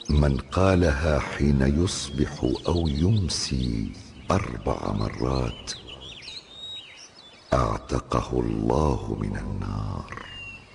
من قالها حين يصبح او يمسي 4 مرات اعتقه الله من النار.